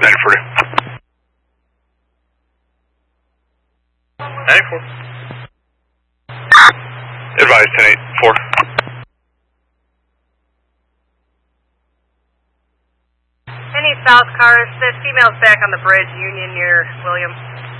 94. 94. Advise 10-8-4. Any south cars, the female's back on the bridge, Union near William.